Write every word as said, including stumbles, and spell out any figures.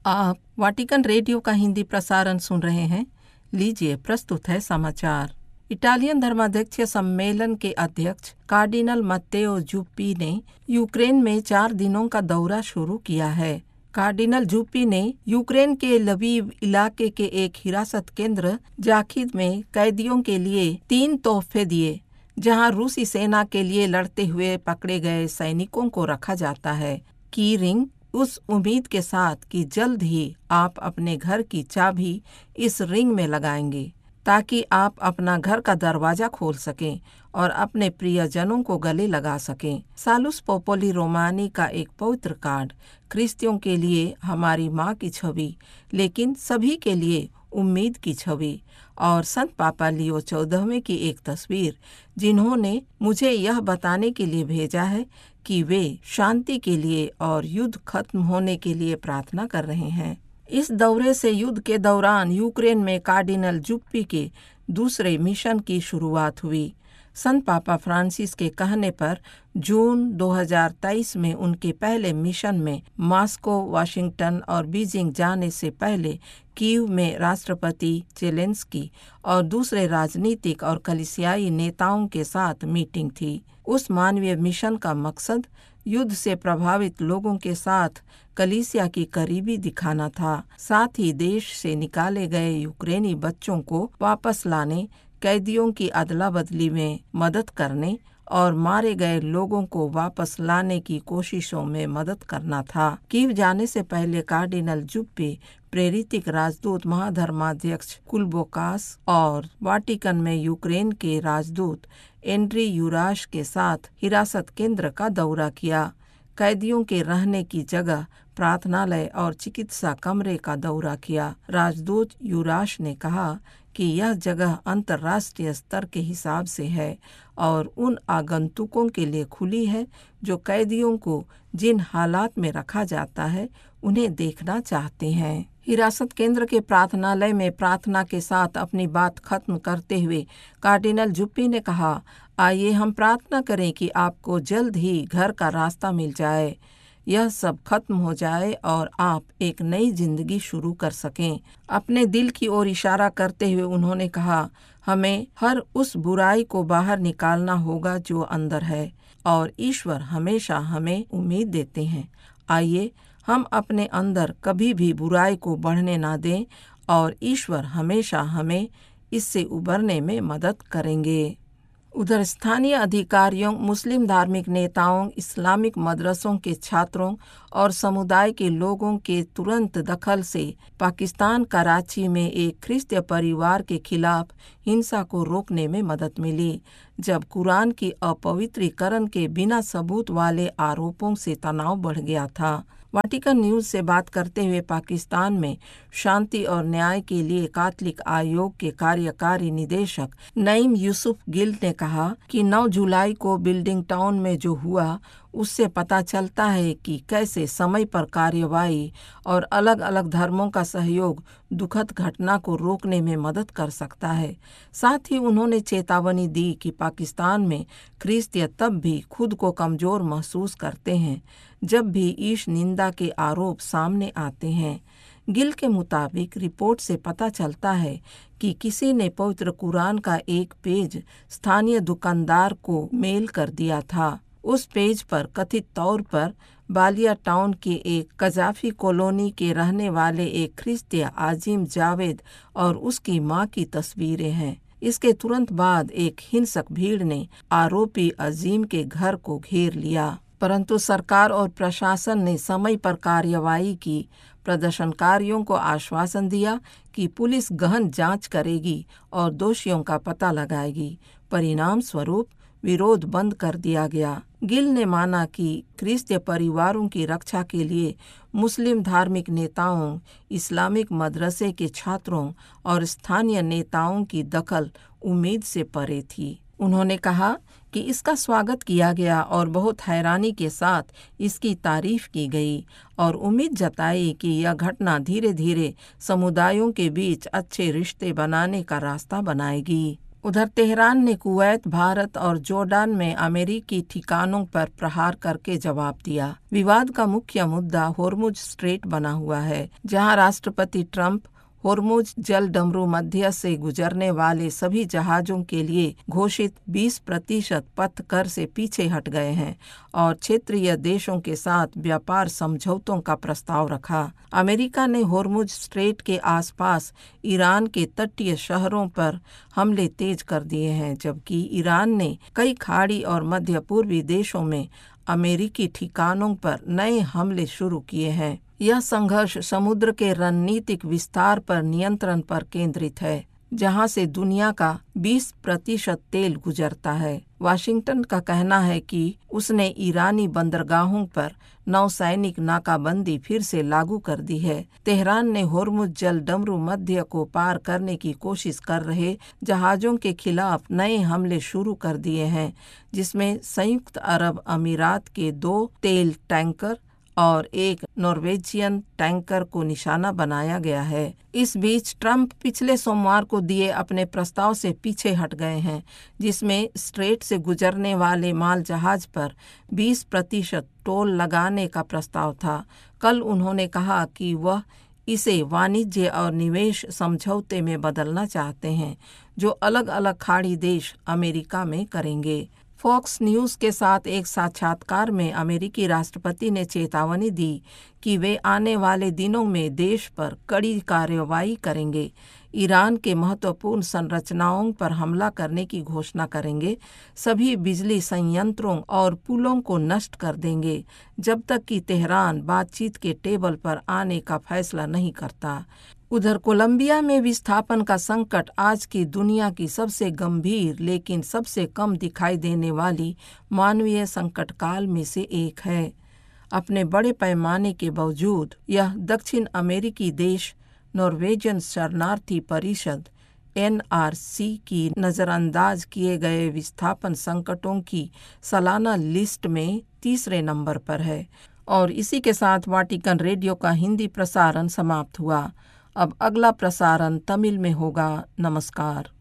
आप Vatican radio का हिंदी प्रसारण सुन रहे हैं। लीजिए, प्रस्तुत है समाचार। इटालियन धर्माध्यक्षीय सम्मेलन के अध्यक्ष कार्डिनल मत्तेओ जुप्पी ने यूक्रेन में चार दिनों का दौरा शुरू किया है। कार्डिनल जुप्पी ने यूक्रेन के लवीव इलाके के एक हिरासत केंद्र जाखिद में कैदियों के लिए तीन तोहफे दिए, जहां रूसी सेना के लिए लड़ते हुए पकड़े गए सैनिकों को रखा जाता है। की रिंग उस उम्मीद के साथ कि जल्द ही आप अपने घर की चाबी इस रिंग में लगाएंगे ताकि आप अपना घर का दरवाजा खोल सकें और अपने प्रियजनों को गले लगा सकें। सालुस पोपोली रोमानी का एक पवित्र कार्ड, ख्रिस्तियों के लिए हमारी माँ की छवि, लेकिन सभी के लिए उम्मीद की छवि, और संत पापा लियो चौदहवें की एक तस्वीर, जिन्होंने मुझे यह बताने के लिए भेजा है कि वे शांति के लिए और युद्ध खत्म होने के लिए प्रार्थना कर रहे हैं। इस दौरे से युद्ध के दौरान यूक्रेन में कार्डिनल जुप्पी के दूसरे मिशन की शुरुआत हुई। संत पापा फ्रांसिस के कहने पर जून दो हज़ार तेईस में उनके पहले मिशन में मॉस्को, वाशिंगटन और बीजिंग जाने से पहले कीव में राष्ट्रपति जेलेंस्की और दूसरे राजनीतिक और कलीसियाई नेताओं के साथ मीटिंग थी। उस मानवीय मिशन का मकसद युद्ध से प्रभावित लोगों के साथ कलीसिया की करीबी दिखाना था, साथ ही देश से निकाले गए यूक्रेनी बच्चों को वापस लाने, कैदियों की अदला बदली में मदद करने और मारे गए लोगों को वापस लाने की कोशिशों में मदद करना था। कीव जाने से पहले कार्डिनल जुप्पी प्रेरितिक राजदूत महाधर्माध्यक्ष कुलबोकास और वाटिकन में यूक्रेन के राजदूत एंड्री यूराश के साथ हिरासत केंद्र का दौरा किया, कैदियों के रहने की जगह, प्रार्थनालय और चिकित्सा कमरे का दौरा किया। राजदूत यूराश ने कहा कि यह जगह अंतर्राष्ट्रीय स्तर के हिसाब से है और उन आगंतुकों के लिए खुली है जो कैदियों को जिन हालात में रखा जाता है उन्हें देखना चाहते हैं। हिरासत केंद्र के प्रार्थनालय में प्रार्थना के साथ अपनी बात खत्म करते हुए कार्डिनल जुप्पी ने कहा, आइए हम प्रार्थना करें कि आपको जल्द ही घर का रास्ता मिल जाए, यह सब खत्म हो जाए और आप एक नई जिंदगी शुरू कर सकें। अपने दिल की ओर इशारा करते हुए उन्होंने कहा, हमें हर उस बुराई को बाहर निकालना होगा जो अंदर है, और ईश्वर हमेशा हमें उम्मीद देते हैं। आइए हम अपने अंदर कभी भी बुराई को बढ़ने ना दें और ईश्वर हमेशा हमें इससे उबरने में मदद करेंगे। उधर स्थानीय अधिकारियों, मुस्लिम धार्मिक नेताओं, इस्लामिक मदरसों के छात्रों और समुदाय के लोगों के तुरंत दखल से पाकिस्तान कराची में एक ख्रिस्तीय परिवार के खिलाफ हिंसा को रोकने में मदद मिली, जब कुरान की अपवित्रीकरण के बिना सबूत वाले आरोपों से तनाव बढ़ गया था। वाटिकन न्यूज से बात करते हुए पाकिस्तान में शांति और न्याय के लिए कैथोलिक आयोग के कार्यकारी निदेशक नईम यूसुफ गिल ने कहा कि नौ जुलाई को बिल्डिंग टाउन में जो हुआ उससे पता चलता है कि कैसे समय पर कार्यवाही और अलग अलग धर्मों का सहयोग दुखद घटना को रोकने में मदद कर सकता है। साथ ही उन्होंने चेतावनी दी कि पाकिस्तान में ख्रिस्तीय तब भी खुद को कमजोर महसूस करते हैं जब भी ईश निंदा के आरोप सामने आते हैं। गिल के मुताबिक रिपोर्ट से पता चलता है कि किसी ने पवित्र कुरान का एक पेज स्थानीय दुकानदार को मेल कर दिया था। उस पेज पर कथित तौर पर बालिया टाउन के एक कजाफी कॉलोनी के रहने वाले एक ख्रिस्तीय आजिम जावेद और उसकी मां की तस्वीरें हैं। इसके तुरंत बाद एक हिंसक भीड़ ने आरोपी अजीम के घर को घेर लिया, परंतु सरकार और प्रशासन ने समय पर कार्रवाई की। प्रदर्शनकारियों को आश्वासन दिया कि पुलिस गहन जांच करेगी और दोषियों का पता लगाएगी। परिणाम स्वरूप विरोध बंद कर दिया गया। गिल ने माना कि ख्रिस्तीय परिवारों की रक्षा के लिए मुस्लिम धार्मिक नेताओं, इस्लामिक मदरसे के छात्रों और स्थानीय नेताओं की दखल उम्मीद से परे थी। उन्होंने कहा कि इसका स्वागत किया गया और बहुत हैरानी के साथ इसकी तारीफ की गई और उम्मीद जताई कि यह घटना धीरे धीरे समुदायों के बीच अच्छे रिश्ते बनाने का रास्ता बनाएगी। उधर तेहरान ने कुवैत, भारत और जोर्डान में अमेरिकी ठिकानों पर प्रहार करके जवाब दिया। विवाद का मुख्य मुद्दा होर्मुज स्ट्रेट बना हुआ है, जहां राष्ट्रपति ट्रंप होर्मुज जल डमरू मध्य से गुजरने वाले सभी जहाजों के लिए घोषित बीस प्रतिशत पथ कर से पीछे हट गए हैं और क्षेत्रीय देशों के साथ व्यापार समझौतों का प्रस्ताव रखा। अमेरिका ने होर्मुज स्ट्रेट के आसपास ईरान के तटीय शहरों पर हमले तेज कर दिए हैं, जबकि ईरान ने कई खाड़ी और मध्य पूर्वी देशों में अमेरिकी ठिकानों पर नए हमले शुरू किए हैं। यह संघर्ष समुद्र के रणनीतिक विस्तार पर नियंत्रण पर केंद्रित है, जहां से दुनिया का बीस प्रतिशत तेल गुजरता है। वाशिंगटन का कहना है कि उसने ईरानी बंदरगाहों पर नौसैनिक नाकाबंदी फिर से लागू कर दी है। तेहरान ने होर्मुज जल डमरू मध्य को पार करने की कोशिश कर रहे जहाजों के खिलाफ नए हमले शुरू कर दिए हैं, जिसमें संयुक्त अरब अमीरात के दो तेल टैंकर और एक नॉर्वेजियन टैंकर को निशाना बनाया गया है। इस बीच ट्रंप पिछले सोमवार को दिए अपने प्रस्ताव से पीछे हट गए हैं, जिसमें स्ट्रेट से गुजरने वाले माल जहाज पर बीस प्रतिशत टोल लगाने का प्रस्ताव था। कल उन्होंने कहा कि वह इसे वाणिज्य और निवेश समझौते में बदलना चाहते हैं, जो अलग अलग खाड़ी देश अमेरिका में करेंगे। फॉक्स न्यूज़ के साथ एक साक्षात्कार में अमेरिकी राष्ट्रपति ने चेतावनी दी कि वे आने वाले दिनों में देश पर कड़ी कार्रवाई करेंगे, ईरान के महत्वपूर्ण संरचनाओं पर हमला करने की घोषणा करेंगे, सभी बिजली संयंत्रों और पुलों को नष्ट कर देंगे जब तक कि तेहरान बातचीत के टेबल पर आने का फैसला नहीं करता। उधर कोलंबिया में विस्थापन का संकट आज की दुनिया की सबसे गंभीर लेकिन सबसे कम दिखाई देने वाली मानवीय संकट काल में से एक है। अपने बड़े पैमाने के बावजूद यह दक्षिण अमेरिकी देश नॉर्वेजियन शरणार्थी परिषद एन आर सी की नज़रअंदाज किए गए विस्थापन संकटों की सालाना लिस्ट में तीसरे नंबर पर है। और इसी के साथ वाटिकन रेडियो का हिंदी प्रसारण समाप्त हुआ। अब अगला प्रसारण तमिल में होगा। नमस्कार।